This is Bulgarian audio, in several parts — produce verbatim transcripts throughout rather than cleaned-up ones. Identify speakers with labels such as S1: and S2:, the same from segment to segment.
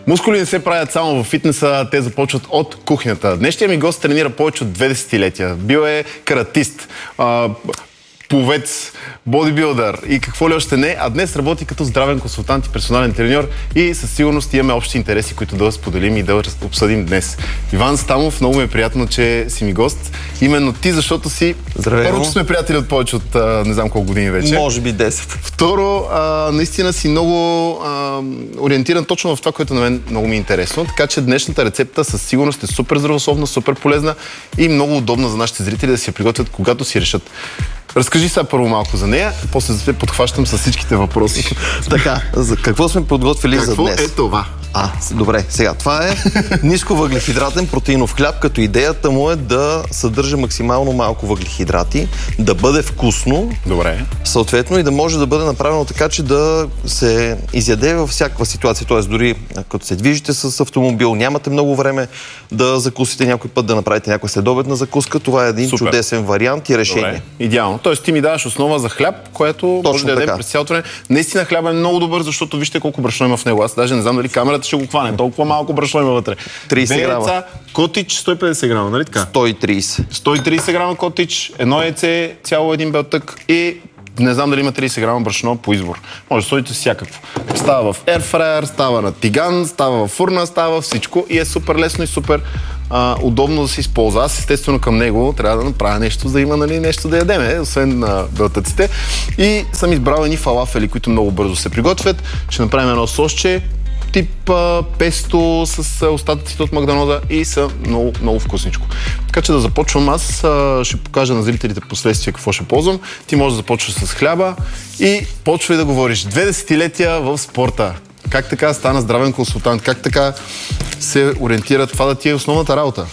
S1: Мускули не се правят само в фитнеса, те започват от кухнята. Днешният ми гост тренира повече от две десетилетия. Бил е каратист, а, пловец, бодибилдър и какво ли още не, а днес работи като здравен консултант и персонален треньор и със сигурност имаме общи интереси, които да споделим и да обсъдим днес. Иван Стамов, много ми е приятно, че си ми гост. Именно ти, защото си...
S2: Здравей,
S1: първо, че сме приятели от повече от а, не знам колко години вече.
S2: Може би десет.
S1: Второ, а, наистина си много а, ориентиран точно в това, което на мен много ми е интересно. Така че днешната рецепта със сигурност е супер здравословна, супер полезна и много удобна за нашите зрители да си я приготвят, когато си решат. Разкажи сега първо малко за нея, после се подхващам с всичките въпроси.
S2: Така, за какво сме подготвили
S1: какво
S2: за днес?
S1: Какво е това?
S2: А, добре, сега, това е ниско въглехидратен протеинов хляб, като идеята му е да съдържа максимално малко въглехидрати, да бъде вкусно,
S1: добре,
S2: съответно и да може да бъде направено така, че да се изяде във всякаква ситуация, т.е. дори като се движите с автомобил, нямате много време да закусите някой път, да направите някаква следобедна закуска, това е един Супер. чудесен вариант и решение.
S1: Добре, идеално. Тоест ти ми даваш основа за хляб, което
S2: Точно
S1: може да ядем през цялото време. Наистина хляба е много добър, защото вижте колко брашно има в него. Аз даже не знам дали камерата ще го хване. Толкова малко брашно има вътре.
S2: трийсет грама.
S1: Котич сто и петдесет грама, нали така?
S2: сто и трийсет.
S1: сто и трийсет грама котич, едно яйце, цяло един белтък и не знам дали има трийсет грама брашно по избор. Може да сложите всякакво. Става в ерфрайер, става на тиган, става в фурна, става всичко и е супер лесно и супер а, удобно да се използва. Аз естествено към него трябва да направя нещо, за да има нали, нещо да ядеме, освен на белтъците. И съм избрал едни фалафели, които много бързо се приготвят. Ще направим едно сосче, тип а, песто с а, остатъците от Макдоналда и са много, много вкусничко. Така че да започвам аз, а, ще покажа на зрителите последствия какво ще ползвам. Ти можеш да започваш с хляба и почвай да говориш. Две десетилетия в спорта. Как така стана здравен консултант? Как така се ориентира това да ти е основната работа?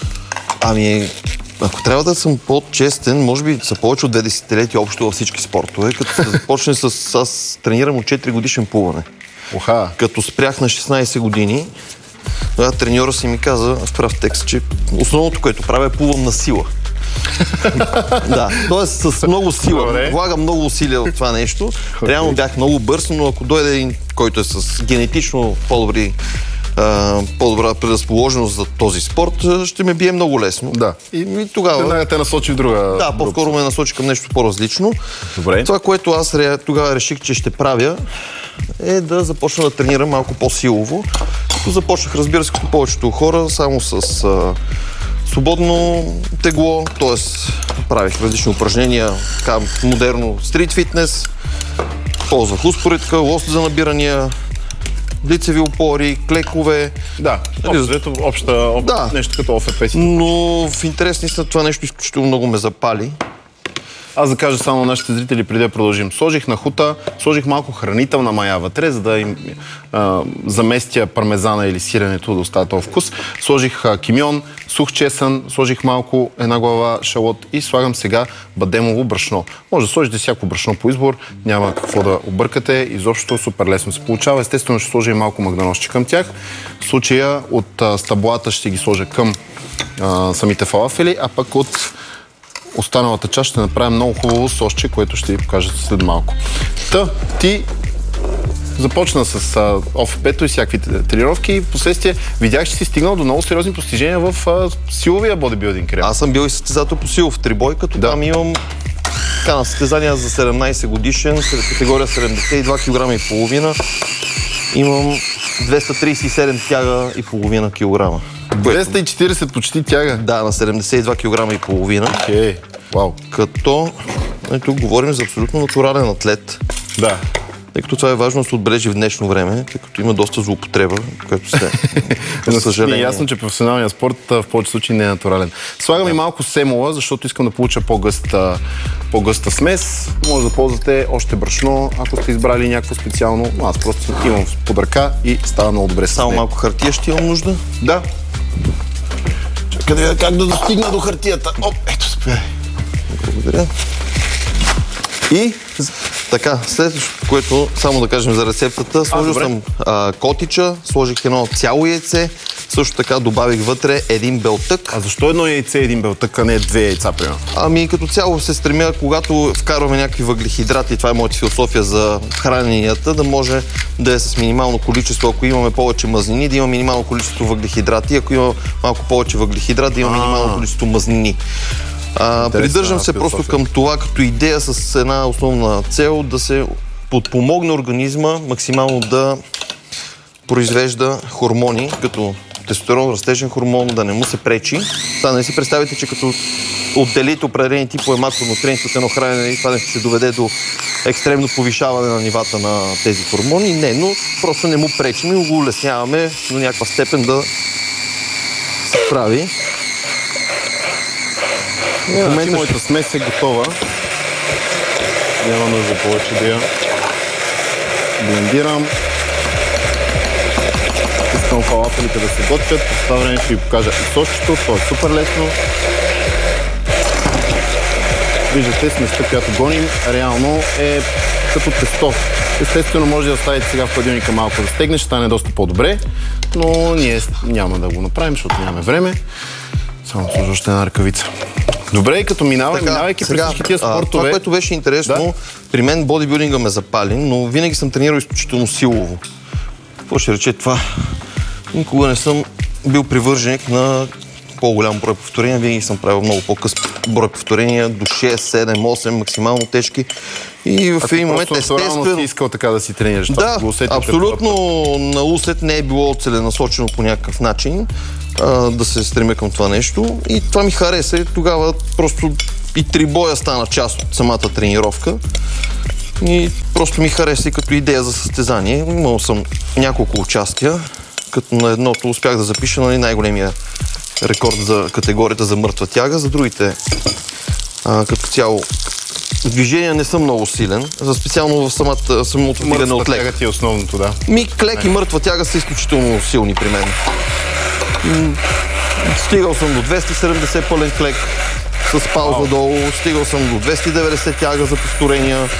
S2: Ами, ако трябва да съм по-честен, може би са повече от две десетилетия общо във всички спортове, като се започне с... Аз тренирам от четири годишен плуване.
S1: Оха.
S2: Като спрях на шестнайсет години, тогава треньора си ми каза в прав текст, че основното, което правя е плувам на сила. Да, т.е. с много сила.
S1: Добре.
S2: Влагам много усилия в това нещо. Реално бях много бърз, но ако дойде един, който е с генетично по-добри по-добра предразположеност за този спорт, ще ме бие много лесно.
S1: Да.
S2: И, и тогава...
S1: Да, те насочи в друга...
S2: Да, по-скоро ме насочи към нещо по-различно.
S1: Добре. Това,
S2: което аз тогава реших, че ще правя, е да започна да тренирам малко по-силово. Като започнах, разбира се, като повечето хора, само с а, свободно тегло, т.е. правих различни упражнения, така модерно стрит фитнес, ползвах успоредка, лост за набирания, лицеви опори, клекове.
S1: Да, общо, обща, об...
S2: да.
S1: нещо като ОФП си.
S2: Но в интерес наистина това нещо изключително много ме запали.
S1: Аз да кажа само на нашите зрители, преди да продължим. Сложих на хута, сложих малко хранителна мая вътре, за да им а, заместя пармезана или сиренето да остава този вкус. Сложих а, кимьон, сух чесън, сложих малко една глава шалот и слагам сега бадемово брашно. Може да сложите всяко брашно по избор, няма какво да объркате, изобщо супер лесно се получава. Естествено ще сложа и малко магданоски към тях. В случая от а, стъблата ще ги сложа към а, самите фалафели, а пък от останалата част ще направим много хубаво сосче, което ще ви покажа след малко. Та, ти започна с а, ОФП-то и всякакви тренировки и последствие видях, че си стигнал до много сериозни постижения в а, силовия бодибилдинг.
S2: Аз съм бил и състезател по силов трибой, като да. Там имам така, на състезания за седемнайсет годишен, категория седемдесет и два килограма и половина. Имам двеста трийсет и седем тяга и половина килограма.
S1: двеста и четирийсет почти тяга?
S2: Да, на седемдесет и два килограма и половина.
S1: Окей, вау.
S2: Като, ето, говорим за абсолютно натурален атлет.
S1: Да.
S2: Тъй като това е важно да се отбележи в днешно време, тъй като има доста злоупотреба, което се... За съжаление.
S1: Е ясно, че професионалният спорт в повечето случаи не е натурален. Слагам да. и малко семола, защото искам да получа по-гъста, по-гъста смес. Може да ползвате още брашно, ако сте избрали някакво специално. Аз просто имам под ръка и става много добре с
S2: Само малко хартия ще имам нужда?
S1: Да. Чакай да видя как да достигна до хартията. Оп, ето, спирай.
S2: Благодаря.
S1: И
S2: Така, следващото, което само да кажем за рецептата, сложил а, съм а, котича, сложих едно цяло яйце, също така добавих вътре един белтък.
S1: А защо едно яйце, един белтък, а не две яйца, примерно?
S2: Ами като цяло се стремя, когато вкарваме някакви въглехидрати, това е моята философия за храненията, да може да е с минимално количество, ако имаме повече мазнини, да има минимално количество въглехидрати, ако има малко повече въглехидрат, да има минимално количество мазнини. А, придържам се просто към това като идея с една основна цел да се подпомогне организма максимално да произвежда хормони, като тестостерон, растежен хормон, да не му се пречи. Та не си представите, че като отделите определени типове макронутриенти от едно хранене, това нещо ще доведе до екстремно повишаване на нивата на тези хормони. Не, но просто не му пречим и го улесняваме до някаква степен да се справи.
S1: В момента моята смес е готова. Няма нужда повече да я блендирам. Искам фалафелите да се готвят. По това време ще ви покажа и сосчето. То е супер лесно. Виждате, сместа, която гоним, реално е като тесто. Естествено, може да оставите сега в хладилника малко да стегне, ще стане доста по-добре, но ние няма да го направим, защото нямаме време. Само сложа още една ръкавица. Добре, и като минава, минавайки през всички тия спортове...
S2: Това, което беше интересно, да? При мен бодибилдинга ме запали, но винаги съм тренирал изключително силово. Какво ще рече това? Никога не съм бил привърженик на по-голям брой повторения, винаги съм правил много по-къс брой повторения, до шест, седем, осем, максимално тежки. И в един момент естествено...
S1: си искал така да си тренираш.
S2: Да, абсолютно на усет не е било целенасочено по някакъв начин а, да се стремя към това нещо. И това ми хареса и тогава просто и трибоя стана част от самата тренировка. И просто ми хареса и като идея за състезание. Имал съм няколко участия, като на едното успях да запиша нали, най-големия рекорд за категорията за мъртва тяга. За другите, а, като цяло, движения не съм много силен, за специално в самата, самото вдигане от лек.
S1: Мъртва тяга ти е основното, да.
S2: Ми, клек и мъртва тяга са изключително силни при мен. Стигал съм до двеста и седемдесет пълен клек с пауза долу, стигал съм до двеста и деветдесет тяга за повторения.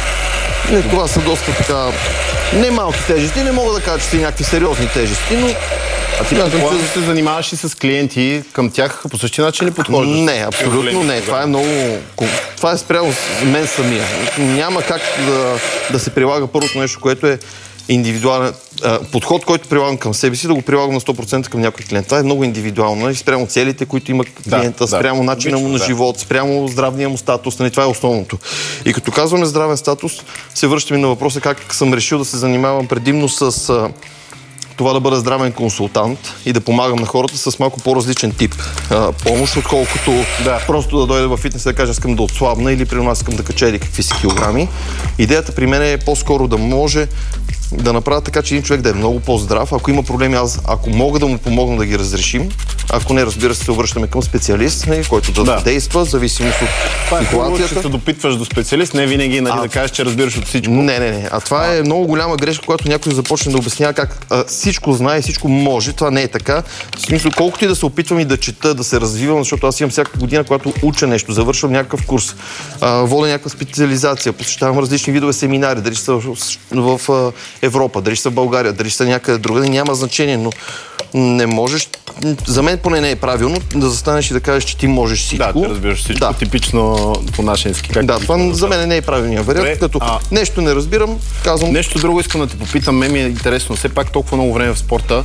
S2: И това са доста така не малки тежести, не мога да кажа, че са някакви сериозни тежести, но...
S1: А ти предполагам, че се занимаваш и с клиенти, към тях по същия начин ли подхождаш?
S2: Не, абсолютно не. Това е много... Това е спрямо мен самия. Няма как да, да се прилага първото нещо, което е индивидуален подход, който прилагам към себе си, да го прилагам на сто процента към някой клиент. Това е много индивидуално. И спрямо целите, които има клиента, да, спрямо да, начина му на да. живот, спрямо здравния му статус. Нали, това е основното. И като казваме здравен статус, се връщаме на въпроса как съм решил да се занимавам предимно с а, това да бъда здравен консултант и да помагам на хората с малко по-различен тип а, помощ, отколкото да. просто да дойда във фитнес и да кажа искам да отслабна или при нас искам да кача или какви си килограми. Идеята при мен е по-скоро да може да направя така, че един човек да е много по-здрав. Ако има проблеми, аз ако мога да му помогна да ги разрешим, ако не, разбира се, се обръщаме към специалист, не, който да, да действа, зависимост от това ситуацията.
S1: Това е че се допитваш до специалист, не винаги нали, а, да кажеш, че разбираш от всичко.
S2: Не, не, не. А това а. е много голяма грешка, когато някой започне да обяснява как а, всичко знае и всичко може. Това не е така. В смисъл, колкото и да се опитвам и да чета, да се развивам, защото аз имам всяка година, когато уча нещо, завършвам някакъв курс, а, водя някаква специализация, посещавам различни видове семинари, дали са в, в, в Европа, дали са в България, дали са някъде другаде, няма значение, но не можеш, за мен поне не е правилно да застанеш и да кажеш, че ти можеш всичко.
S1: Да, ти разбираш всичко, да. Типично по-нашенски.
S2: Да, това за мен не е правилният вариант, Добре, като а... нещо не разбирам, казвам...
S1: Нещо друго искам да те попитам, ме ми е интересно, все пак толкова много време в спорта.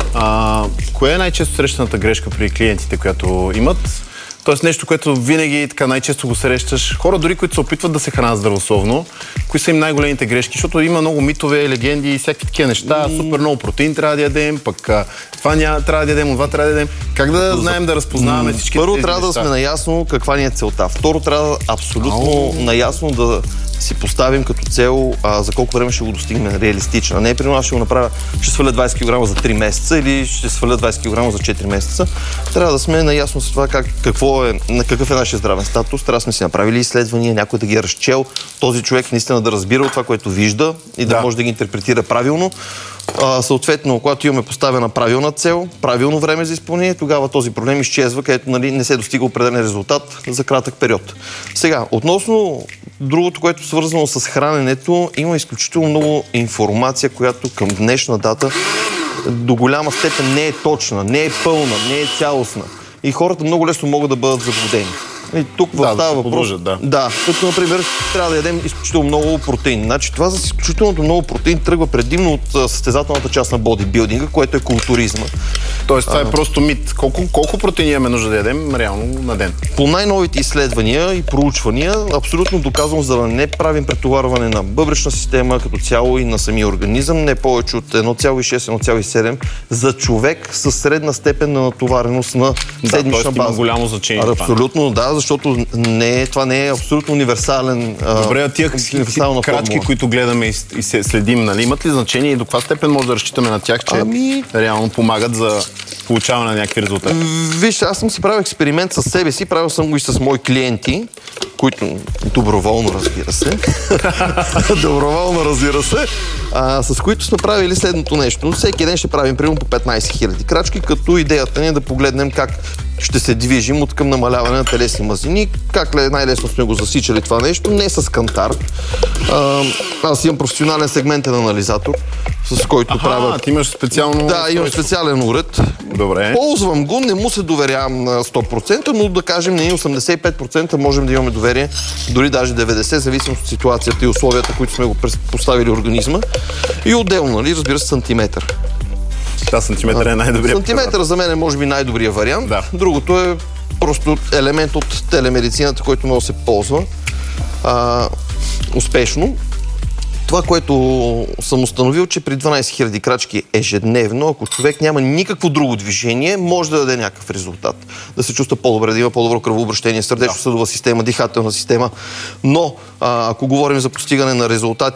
S1: А, коя е най-често срещаната грешка при клиентите, която имат? Тоест нещо, което винаги така най-често го срещаш. Хора, дори които се опитват да се хранят здравословно, кои са им най-големите грешки, защото има много митове, легенди и всякакви такива неща. Супер много протеин трябва да ядем, пък това няма, трябва да ядем, това трябва да ядем. Как да знаем да разпознаваме всички
S2: Първо
S1: тези
S2: трябва
S1: неща?
S2: Да сме наясно каква ни е целта. Второ трябва абсолютно Ау. наясно да си поставим като цел а, за колко време ще го достигнем реалистично. Не е примерно аз ще го направя, ще сваля двайсет килограма за три месеца или ще сваля двайсет килограма за четири месеца. Трябва да сме наясно с това как, какво е, на какъв е нашия здравен статус. Трябва да сме си направили изследвания, някой да ги е разчел, този човек наистина да разбира от това, което вижда и да, да може да ги интерпретира правилно. А, съответно, когато имаме поставена правилна цел, правилно време за изпълнение, тогава този проблем изчезва, където нали, не се достига определен резултат за кратък период. Сега, относно другото, което е свързано с храненето, има изключително много информация, която към днешна дата до голяма степен не е точна, не е пълна, не е цялостна. И хората много лесно могат да бъдат заблудени. И тук
S1: да,
S2: в
S1: да
S2: тази въпрос...
S1: Подружат, да.
S2: да, като например трябва да ядем изключително много протеин. Значи това за изключително много протеин тръгва предимно от състезателната част на бодибилдинга, което е културизма.
S1: Тоест това а, е просто мит. Колко, колко протеини имаме нужда да ядем реално на ден?
S2: По най-новите изследвания и проучвания, абсолютно доказано, за да не правим претоварване на бъбречна система като цяло и на самия организъм, не повече от едно цяло и шест - едно цяло и седем за човек с средна степен на натовареност на седмична
S1: да,
S2: база.
S1: Има голямо значение.
S2: Абсолютно, да, защото не, това не е абсолютно универсален.
S1: Добре, а тия крачки, формула. които гледаме и, и се следим, нали, имат ли значение и до каква степен може да разчитаме на тях, че ами... реално помагат за получаване на някакви резултати?
S2: Вижте, аз съм си правил експеримент с себе си, правил съм го и с мои клиенти, които доброволно, разбира се, доброволно, разбира се, а, с които сме правили следното нещо. Всеки ден ще правим примерно по петнайсет хиляди крачки, като идеята ни е да погледнем как ще се движим от към намаляване на телесни мазнини. Как най-лесно сме го засичали това нещо? Не с кантар. А, аз имам професионален сегментен анализатор, с който
S1: Аха,
S2: правя...
S1: ти имаш специално...
S2: Да, имам специален уред.
S1: Добре.
S2: Ползвам го, не му се доверявам на сто процента, но да кажем, ние осемдесет и пет процента можем да имаме доверие, дори даже деветдесет процента, зависимо от ситуацията и условията, които сме го поставили организма. И отделно, нали, разбира се, сантиметър.
S1: Да, сантиметър е най-добрият.
S2: Сантиметър за мен е може би най-добрия вариант.
S1: Да.
S2: Другото е просто елемент от телемедицината, който може да се ползва а, успешно. Това, което съм установил, че при дванайсет хиляди крачки ежедневно, ако човек няма никакво друго движение, може да даде някакъв резултат. Да се чувства по-добре, да има по-добро кръвообращение, сърдечно-съдова система, дихателна система. Но, а, ако говорим за постигане на резултати,